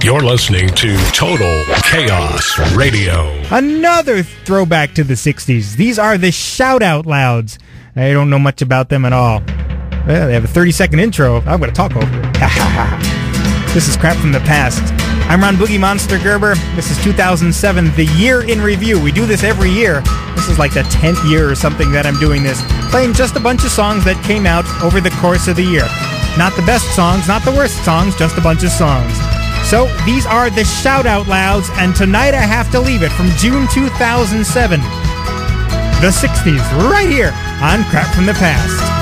You're listening to Total Chaos Radio. Another throwback to the 60s. These are the Shout Out Louds. I don't know much about them at all. Well, they have a 30-second intro. I'm going to talk over it. This is Crap from the Past. I'm Ron Boogie Monster Gerber. This is 2007, the year in review. We do this every year. This is like the 10th year or something that I'm doing this. Playing just a bunch of songs that came out over the course of the year. Not the best songs, not the worst songs, just a bunch of songs. So, these are the Shout Out Louds, and tonight I have to leave it from June 2007. The 60s, right here on Crap from the Past.